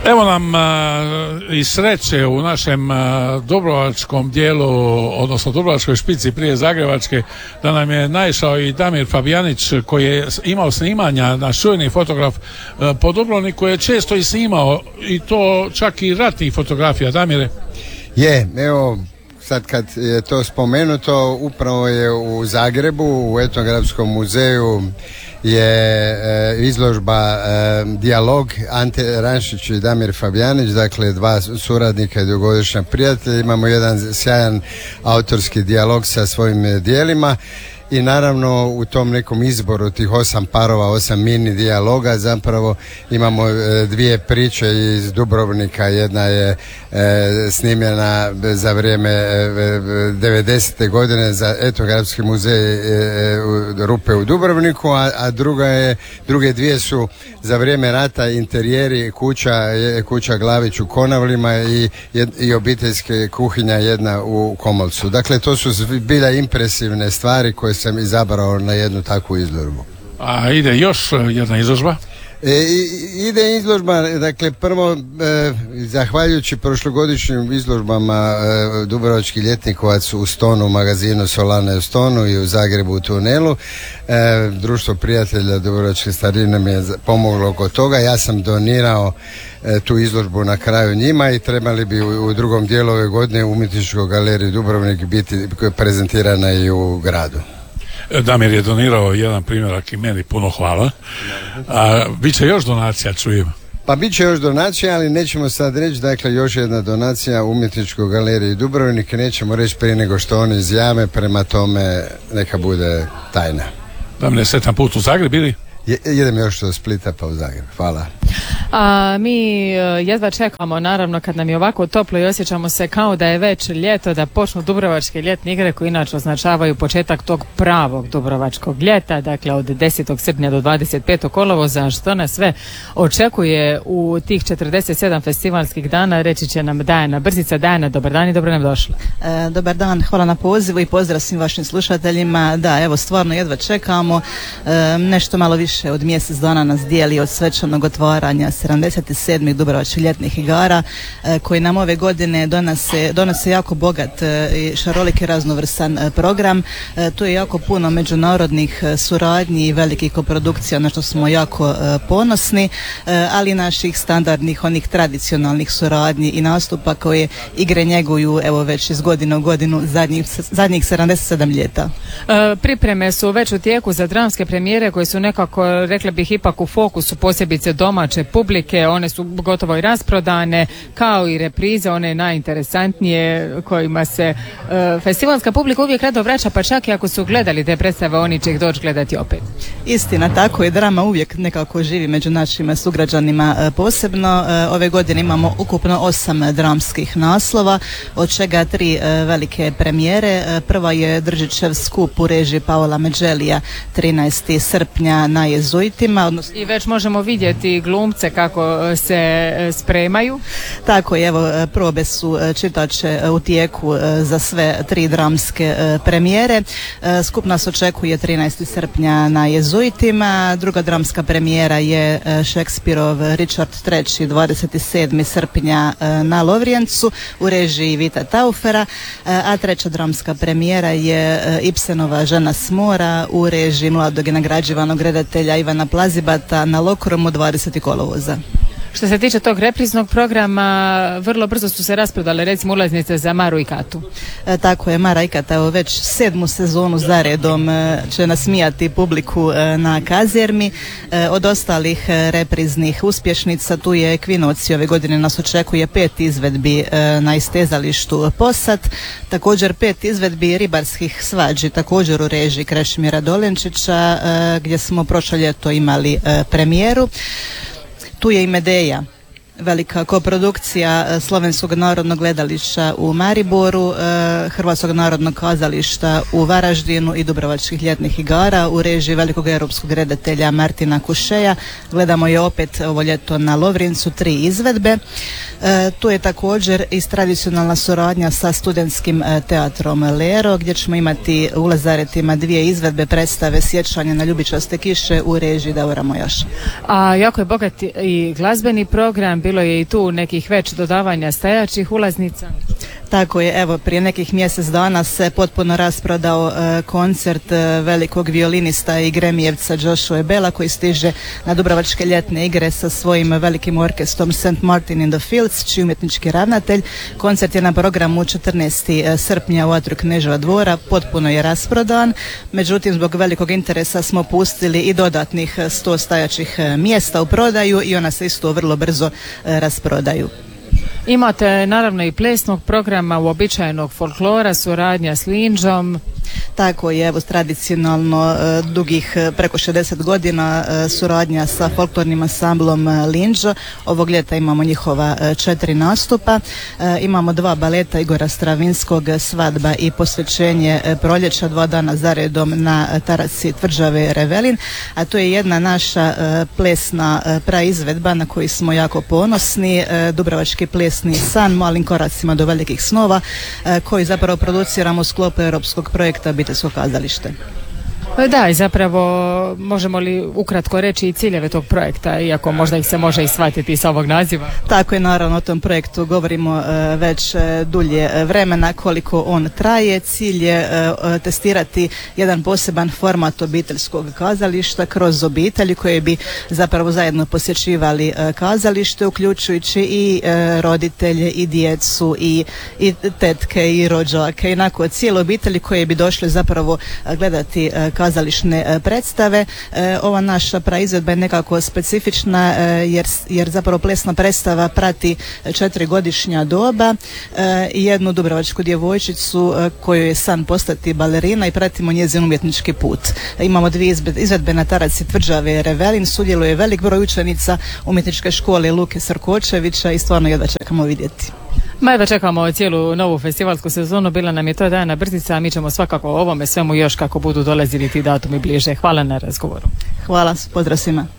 Evo nam i sreće u našem dubrovačkom dijelu, odnosno dubrovačkoj špici prije zagrebačke, da nam je naišao i Damir Fabijanić koji je imao snimanja, naš čuveni fotograf po Dubrovniku je često i snimao i to čak i ratnih fotografija. Damire? Evo sad kad je to spomenuto, upravo je u Zagrebu u Etnografskom muzeju je izložba Dijalog, Ante Ranšić i Damir Fabijanić, dakle dva suradnika i dugogodišnja prijatelja. Imamo jedan sjajan autorski dijalog sa svojim dijelima i naravno u tom nekom izboru tih 8 parova, 8 mini dijaloga zapravo imamo dvije priče iz Dubrovnika. Jedna je snimljena za vrijeme 90. godine za Etnografski muzej Rupe u Dubrovniku, a druge dvije su za vrijeme rata interijeri kuća Glavić u Konavlima i obiteljske kuhinja jedna u Komolcu. Dakle, to su zbilja impresivne stvari koje sam izabrao na jednu takvu izložbu. A ide još jedna izložba? Ide izložba, dakle prvo zahvaljujući prošlogodišnjim izložbama Dubrovački ljetnikovac u Stonu, u magazinu Solana u Stonu i u Zagrebu u Tunelu, Društvo prijatelja Dubrovačke starine mi je pomoglo oko toga. Ja sam donirao tu izložbu na kraju njima i trebali bi u drugom dijelu ove godine u Umjetničkoj galeriji Dubrovnik biti prezentirana i u gradu. Damir je donirao jedan primjerak i meni puno hvala. Biće još donacija, čujem. Pa bit će još donacija, ali nećemo sad reći, dakle još jedna donacija u Umjetničkoj galeriji Dubrovnik, nećemo reći prije nego što oni izjave, prema tome neka bude tajna. Damir, sretan put u Zagreb ili? Idem još do Splita pa u Zagreb. Hvala. Mi jedva čekamo, naravno, kad nam je ovako toplo i osjećamo se kao da je već ljeto, da počnu Dubrovačke ljetne igre koje inače označavaju početak tog pravog Dubrovačkog ljeta, dakle od 10. srpnja do 25. kolovoza. Što nas sve očekuje u tih 47 festivalskih dana, reći će nam Dajana Brzica. Dajana, dobar dan i dobro nam došla. Dobar dan, hvala na pozivu i pozdrav svim vašim slušateljima. Da, evo, stvarno jedva čekamo. Nešto malo više od mjesec dana nas dijeli od svečanog otvaranja 77. Dubrovačkih ljetnih igara koji nam ove godine donose jako bogat i šarolik i raznovrsan program. Tu je jako puno međunarodnih suradnji i velikih koprodukcija na što smo jako ponosni, ali naših standardnih, onih tradicionalnih suradnji i nastupa koje igre njeguju evo već iz godine u godinu zadnjih 77 ljeta. Pripreme su već u tijeku za dramske premijere koje su nekako, rekla bih, ipak u fokusu posebice domaće publike. One su gotovo i rasprodane, kao i reprize, one najinteresantnije kojima se festivalska publika uvijek rado vraća, pa čak i ako su gledali te predstave, oni će ih doći gledati opet. Istina, tako je, drama uvijek nekako živi među našim sugrađanima posebno. Ove godine imamo ukupno 8 dramskih naslova, od čega 3 velike premijere. Prva je Držićev skup u režiji Paola Međelija 13. srpnja na Jezuitima. I već možemo vidjeti glumce kako se spremaju. Tako je, evo, probe su čitače u tijeku za sve 3 dramske premijere. Skup nas očekuje 13. srpnja na Jezuitima. Druga dramska premijera je Šekspirov Richard III 27. srpnja na Lovrijencu u režiji Vita Taufera, a treća dramska premijera je Ibsenova Žena s mora u režiji mladog i nagrađivanog redatelja Ivana Plazibata na Lokromu 20. kolovoza. Što se tiče tog repriznog programa, vrlo brzo su se rasprodale recimo ulaznice za Maru i Katu. Tako je, Mara i Kata evo već 7. sezonu zaredom će nasmijati publiku na Kazermi. Od ostalih repriznih uspješnica tu je Ekvinoci, ove godine nas očekuje 5 izvedbi na istezalištu Posad, također 5 izvedbi ribarskih svađi, također u režiji Krešimira Dolenčića, gdje smo prošlo ljeto imali premijeru. Tu je i Medeja, velika koprodukcija Slovenskog narodnog gledališta u Mariboru, Hrvatskog narodnog kazališta u Varaždinu i Dubrovačkih ljetnih igara u režiji velikog europskog redatelja Martina Kušeja. Gledamo je opet ovo ljeto na Lovrincu 3 izvedbe. Tu je također i tradicionalna suradnja sa studentskim teatrom Lero, gdje ćemo imati u Lazaretima 2 izvedbe predstave Sjećanje na ljubičaste kiše u režiji Davora Mojaša. A jako je bogat i glazbeni program. bilo je i tu nekih već dodavanja stajaćih ulaznica. Tako je, evo prije nekih mjesec dana se potpuno rasprodao koncert velikog violinista i gremijevca Joshua Bella koji stiže na Dubrovačke ljetne igre sa svojim velikim orkestrom St. Martin in the Fields, čiji umjetnički ravnatelj. Koncert je na programu 14. srpnja u atriju Kneževa dvora, potpuno je rasprodan, međutim zbog velikog interesa smo pustili i dodatnih 100 stajaćih mjesta u prodaju i ona se isto vrlo brzo rasprodaju. Imate naravno i plesnog programa, uobičajenog folklora, suradnja s Linđom. Tako je, evo tradicionalno dugih preko 60 godina suradnja sa folklornim ansamblom Linđo. Ovog ljeta imamo njihova 4 nastupa. Imamo 2 baleta Igora Stravinskog, Svadba i posvećenje proljeća, 2 dana zaredom na taraci tvrđave Revelin. A to je jedna naša plesna praizvedba na koju smo jako ponosni. Dubrovački plesni san, malim koracima do velikih snova, koji zapravo produciramo u sklopu europskog projekta Obiteljsko kazalište. Da, i zapravo možemo li ukratko reći i ciljeve tog projekta, iako možda ih se može i shvatiti sa ovog naziva? Tako je, naravno o tom projektu govorimo već dulje vremena koliko on traje. Cilj je testirati jedan poseban format obiteljskog kazališta kroz obitelji koje bi zapravo zajedno posjećivali kazalište, uključujući i roditelje i djecu i tetke i rođake, jednako cijele obitelji koje bi došle zapravo gledati kazališne predstave. Ova naša praizvedba je nekako specifična jer zapravo plesna predstava prati 4-godišnja doba i jednu dubrovačku djevojčicu kojoj je san postati balerina i pratimo njezin umjetnički put. Imamo 2 izvedbe na taraci tvrđave Revelin, sudjeluje velik broj učenica umjetničke škole Luke Srkočevića i stvarno jedva čekamo vidjeti. Jedva čekamo cijelu novu festivalsku sezonu, bila nam je to Dana Brzica, a mi ćemo svakako o ovome svemu još kako budu dolazili ti datumi bliže. Hvala na razgovoru. Hvala, pozdrav svima.